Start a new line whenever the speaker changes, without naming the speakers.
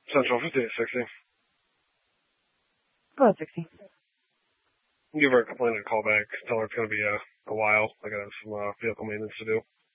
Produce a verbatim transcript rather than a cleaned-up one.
Central fifty-eight sixty.
Go ahead, sixty.
Give her a complaint and call back. Tell her it's going to be a, a while. I got some uh, vehicle maintenance to do.